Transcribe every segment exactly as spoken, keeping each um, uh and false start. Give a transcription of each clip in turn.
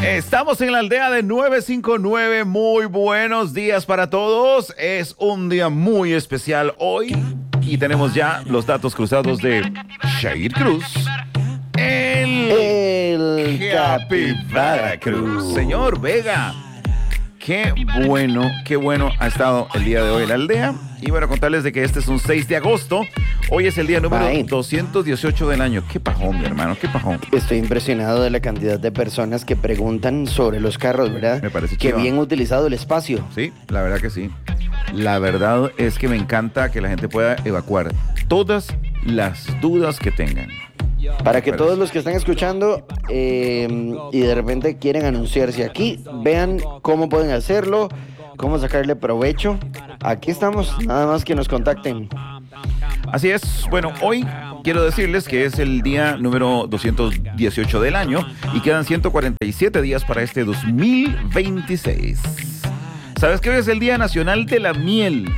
Estamos en la aldea de nueve cinco nueve. Muy buenos días para todos. Es un día muy especial hoy y tenemos ya los datos cruzados de Shair Cruz. El, el Capibara Cruz. Señor Vega, qué bueno, qué bueno ha estado el día de hoy en la aldea. Y bueno, contarles de que este es un seis de agosto. Hoy es el día número Bye. doscientos dieciocho del año. Qué pajón, mi hermano, qué pajón. Estoy impresionado de la cantidad de personas que preguntan sobre los carros, ¿verdad? Me parece Qué chiva. bien utilizado el espacio. Sí, la verdad que sí. La verdad es que me encanta que la gente pueda evacuar todas las dudas que tengan. Para que Pero- todos los que están escuchando eh, y de repente quieren anunciarse aquí, vean cómo pueden hacerlo, cómo sacarle provecho. Aquí estamos, nada más que nos contacten. Así es. Bueno, hoy quiero decirles que es el día número doscientos dieciocho del año y quedan ciento cuarenta y siete días para este dos mil veintiséis. ¿Sabes que hoy es el Día Nacional de la Miel?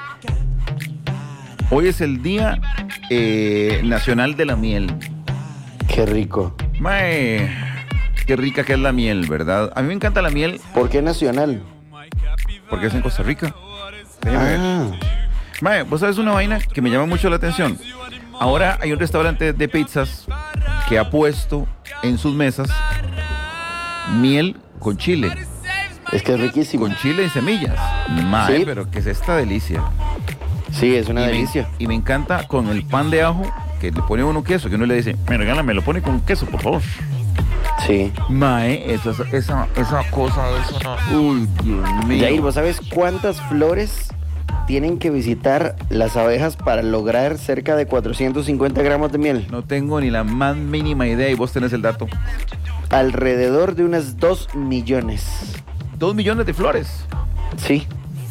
Hoy es el Día eh, Nacional de la Miel. Qué rico. Mae, qué rica que es la miel, ¿verdad? A mí me encanta la miel ¿Por qué nacional? porque es en Costa Rica. Déjeme ver. Ah, Mae, vos sabes una vaina que me llama mucho la atención. Ahora hay un restaurante de pizzas que ha puesto en sus mesas miel con chile, es que es riquísimo. con chile y semillas. Mae, Sí. pero ¿qué es esta delicia? Sí, es una y delicia. Me, y me encanta con el pan de ajo que le pone uno queso, que uno le dice, me regala, me lo pone con queso, por favor. Sí. Mae, esa, esa, esa cosa, esa, uy, Dios mío. Jair, ¿vos sabes cuántas flores tienen que visitar las abejas para lograr cerca de cuatrocientos cincuenta gramos de miel? No tengo ni la más mínima idea y vos tenés el dato. Alrededor de unas dos millones. Dos millones de flores. Sí.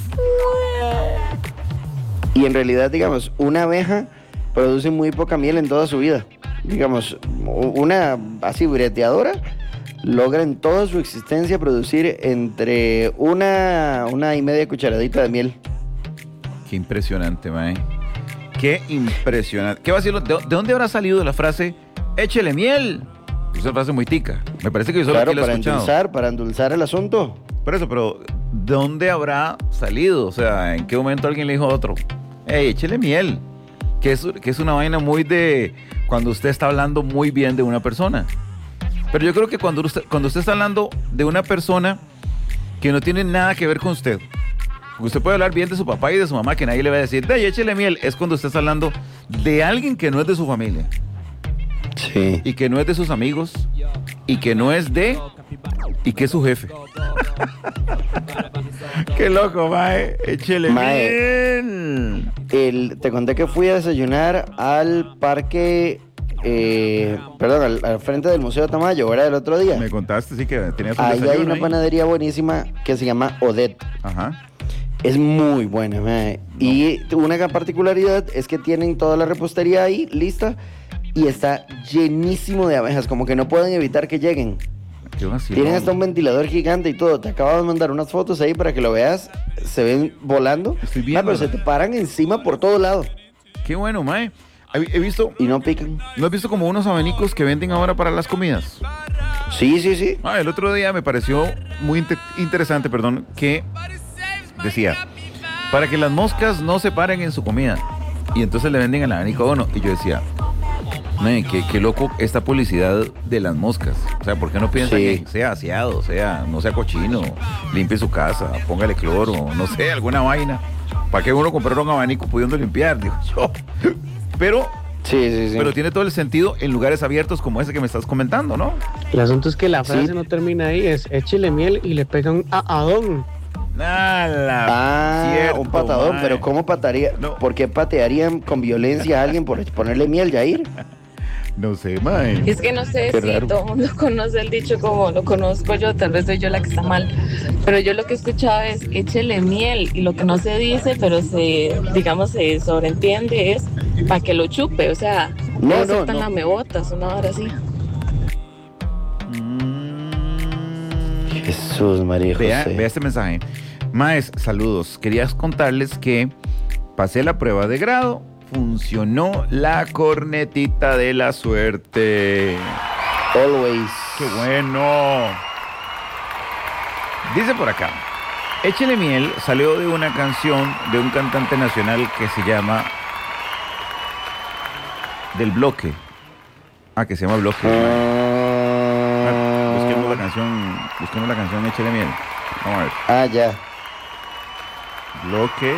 Y en realidad, digamos, una abeja produce muy poca miel en toda su vida. Digamos, una así breteadora logra en toda su existencia producir entre una, una y media cucharadita de miel. Qué impresionante, mae. Qué impresionante. ¿Qué va a decir? ¿De, de dónde habrá salido la frase échele miel? Es una frase muy tica. Me parece que yo solo Claro, aquí la he para escuchado. endulzar, para endulzar el asunto. Por eso, pero ¿de dónde habrá salido? O sea, ¿en qué momento alguien le dijo a otro? Ey, échele miel. Que es, que es una vaina muy de cuando usted está hablando muy bien de una persona. Pero yo creo que cuando usted, cuando usted está hablando de una persona que no tiene nada que ver con usted, porque usted puede hablar bien de su papá y de su mamá, que nadie le va a decir, ey, échele miel, es cuando usted está hablando de alguien que no es de su familia, Sí. y que no es de sus amigos, y que no es de, y que es su jefe. Qué loco, mae, échele Mae. miel. El, te conté que fui a desayunar al parque, eh, perdón, al, al frente del Museo Tamayo, ¿verdad? El otro día. Me contaste, sí, que tenías un Ahí hay desayuno una ahí. panadería buenísima que se llama Odette. Ajá. Es muy buena, mae. Y una particularidad es que tienen toda la repostería ahí lista y está llenísimo de abejas, como que no pueden evitar que lleguen. Qué vacilón. Tienen hasta un ventilador gigante y todo. Te acabo de mandar unas fotos ahí para que lo veas. Se ven volando. Estoy Ah, viendo. pero se te paran encima por todo lado Qué bueno, mae. He he visto, y no pican. ¿no has visto como unos abanicos que venden ahora para las comidas? Sí, sí, sí. Ah, el otro día me pareció muy inte- interesante, perdón, que decía, para que las moscas no se paren en su comida. Y entonces le venden el abanico a uno. Y yo decía, "Mae, qué, qué loco esta publicidad de las moscas. O sea, ¿por qué no piensan Sí. que sea aseado, sea, no sea cochino, limpie su casa, póngale cloro, no sé, alguna vaina? ¿Para qué uno comprar un abanico pudiendo limpiar? Digo yo. Pero, Sí, sí, sí. pero tiene todo el sentido en lugares abiertos como ese que me estás comentando, ¿no? El asunto es que la frase Sí. no termina ahí, es échele miel y le pegan a Adón. Nada. Ah, cierto, un patadón, mae. pero ¿cómo pataría? No. ¿Por qué patearían con violencia a alguien por ponerle miel, Jair? No sé, mae. Es que no sé Qué si raro. todo el mundo conoce el dicho como lo conozco yo, tal vez soy yo la que está mal, pero yo lo que he escuchado es échele miel y lo que no se dice, pero se, digamos, se sobreentiende es para que lo chupe, o sea, No, no, no, no, tan no. lamebotas, una hora así. Mm. Jesús, María Vea, José. vea este mensaje. Maes, saludos. Quería contarles que pasé la prueba de grado. Funcionó la cornetita de la suerte. Always. ¡Qué bueno! Dice por acá, Échele Miel salió de una canción de un cantante nacional que se llama Del Bloque. Ah, que se llama Bloque. Ah, busquemos la canción, busquemos la canción Échele Miel. Vamos a ver. Ah, ya. Bloque.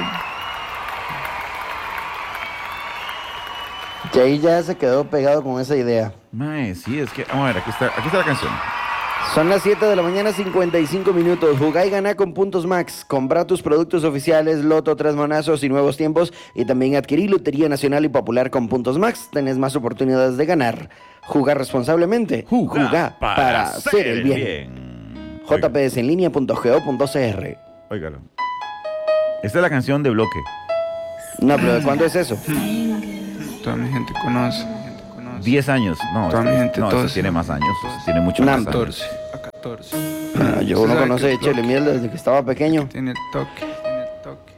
Jay ya se quedó pegado con esa idea. Mae, sí, es que, vamos a ver, aquí está, aquí está la canción. Son las siete de la mañana, cincuenta y cinco minutos. Jugá y ganá con Puntos Max. Compra tus productos oficiales, Loto, Tres Monazos y Nuevos Tiempos. Y también adquirí Lotería Nacional y Popular con Puntos Max. Tenés más oportunidades de ganar. Jugar responsablemente. Jugá, Jugá para, para hacer hacer el bien. bien. j p s en línea punto go punto c r. Óigalo. Esta es la canción de Bloque. No, pero ¿de cuándo es eso? Toda mi gente conoce. diez años. No, Toda este, mi gente, no, este todos. tiene más años. este tiene mucho más años. catorce. A catorce. Ah, yo Usted uno sabe conoce que de Échele Miel desde que estaba pequeño. Tiene toque. Tiene toque.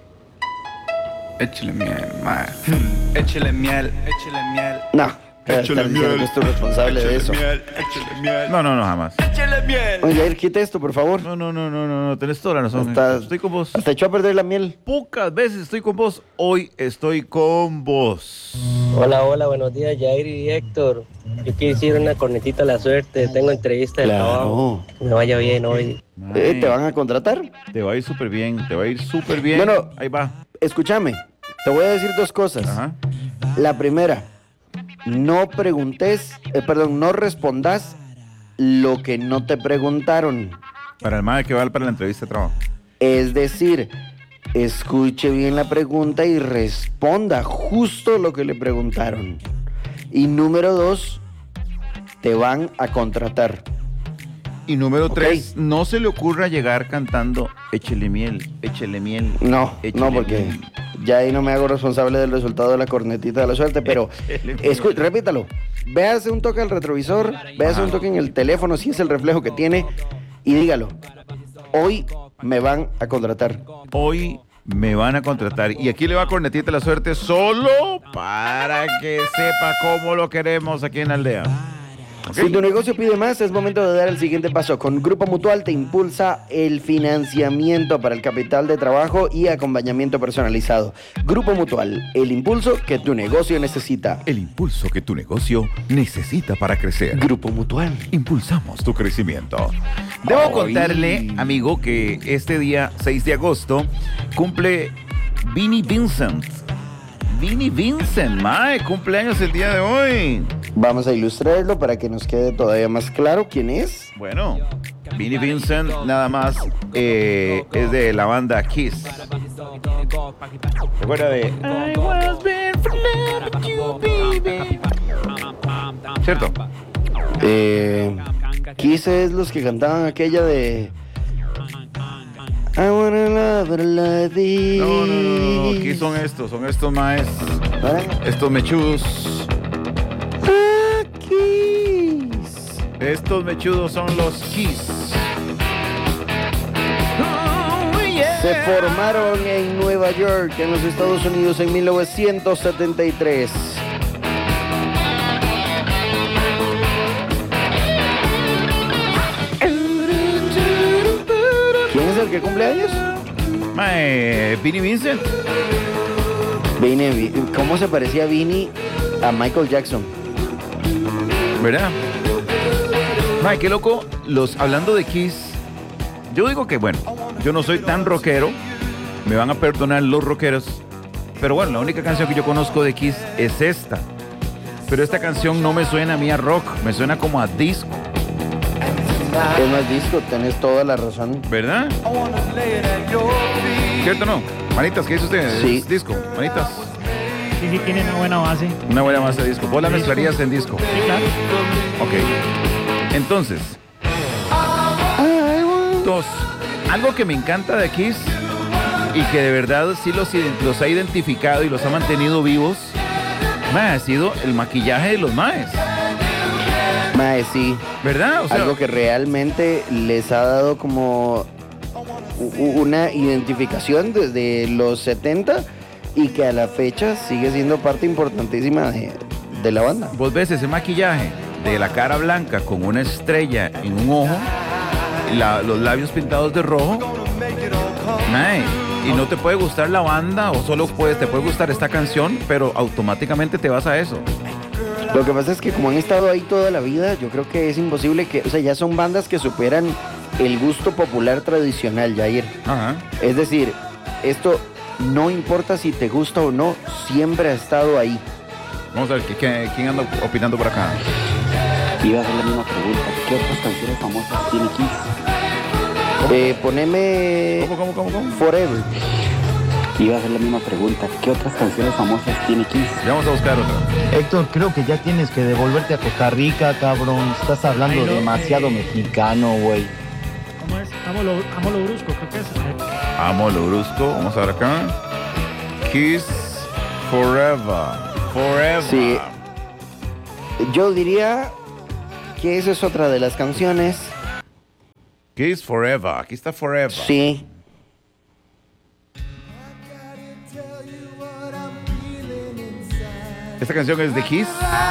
Échele miel, mae. Échele miel. Échele miel. No. Estar diciendo que estoy responsable de eso. Miel, échele miel. No, no, no, jamás. Échele miel. Oye, Jair, quita esto, por favor. No, no, no, no, no, no, tenés toda la razón. Hasta- Estoy con vos. Hasta echó a perder la miel. Pocas veces estoy con vos. Hoy estoy con vos. Hola, hola, buenos días, Jair y Héctor. Yo quisiera una cornetita a la suerte. Tengo entrevista de trabajo. Claro. Que me vaya bien hoy. Eh, ¿Te van a contratar? Te va a ir súper bien, te va a ir súper bien. Bueno. Ahí va. Escúchame, te voy a decir dos cosas. Ajá. La primera, no preguntes, eh, perdón, no respondas lo que no te preguntaron. Para el madre que va para la entrevista de trabajo. Es decir, escuche bien la pregunta y responda justo lo que le preguntaron. Y número dos, te van a contratar. Y número Ok. tres, no se le ocurra llegar cantando Échele miel, échele miel. No, échele no, porque miel. ya ahí no me hago responsable del resultado de la cornetita de la suerte, pero Échele escu- miel. repítalo. Véase un toque al retrovisor, véase Ajá. un toque en el teléfono si es el reflejo que tiene y dígalo. Hoy me van a contratar. Hoy me van a contratar. Y aquí le va cornetita la suerte solo para que sepa cómo lo queremos aquí en la aldea. ¿Ok? Si tu negocio pide más, es momento de dar el siguiente paso. Con Grupo Mutual te impulsa el financiamiento para el capital de trabajo y acompañamiento personalizado. Grupo Mutual, el impulso que tu negocio necesita. El impulso que tu negocio necesita para crecer. Grupo Mutual. Impulsamos tu crecimiento. Debo Ay. contarle, amigo, que este día seis de agosto cumple Vinnie Vincent. Vinnie Vincent, mae, cumpleaños el día de hoy. Vamos a ilustrarlo para que nos quede todavía más claro quién es. Bueno, Vinnie Vincent nada más eh, es de la banda Kiss. ¿Recuerda de I was meant for loving you, baby? ¿Cierto? Eh, Kiss es los que cantaban aquella de I wanna love her like this. No, no, no, no, Kiss son estos, son estos maes, ¿Ah? estos mechudos. Ah, Kiss. Estos mechudos son los Kiss. Se formaron en Nueva York, en los Estados Unidos, en mil novecientos setenta y tres. ¿Quién es el que cumple años? Mae, Vinnie Vincent. Vine, ¿cómo se parecía Vinny a Michael Jackson? ¿Verdad? Mae, qué loco. Los, hablando de Kiss, yo digo que, bueno, yo no soy tan rockero. Me van a perdonar los rockeros. Pero bueno, la única canción que yo conozco de Kiss es esta. Pero esta canción no me suena a mí a rock, me suena como a disco, Es más disco, tenés toda la razón. ¿verdad? ¿Cierto o no? Manitas, ¿qué dice usted? Sí. Es disco, manitas. Sí, sí, tiene una buena base. Una buena base de disco. ¿Vos la Disco. mezclarías en disco? Sí, claro. Ok. Entonces, dos. Algo que me encanta de Kiss y que de verdad sí los, iden- los ha identificado y los ha mantenido vivos, mae, ha sido el maquillaje de los maes. Mae, sí. ¿Verdad? O sea, Algo que realmente les ha dado como u- una identificación desde los setenta y que a la fecha sigue siendo parte importantísima de, de la banda. vos ves ese maquillaje de la cara blanca con una estrella en un ojo la- los labios pintados de rojo. Mae, y no te puede gustar la banda o solo puede, te puede gustar esta canción, pero automáticamente te vas a eso. Lo que pasa es que como han estado ahí toda la vida, yo creo que es imposible que, o sea, ya son bandas que superan el gusto popular tradicional, Jair. Ajá. Es decir, esto no importa si te gusta o no, siempre ha estado ahí. Vamos a ver, ¿qué- qué- ¿quién anda opinando por acá? Iba a hacer la misma pregunta. ¿Qué otras canciones famosas tiene Kiss? Eh, poneme ¿Cómo, cómo, cómo, cómo? Forever. Iba a hacer la misma pregunta. ¿Qué otras canciones famosas tiene Kiss? Ya vamos a buscar otra. Héctor, creo que ya tienes que devolverte a Costa Rica, cabrón. Estás hablando Ay, no, demasiado eh. mexicano, güey. ¿Cómo es? Amo lo, amo lo brusco, creo que es. eh. Amo lo brusco. Vamos a ver acá. Kiss Forever. Forever. Sí. Yo diría que esa es otra de las canciones. Kiss Forever. Aquí está Forever. Sí. Esta canción es de Kiss.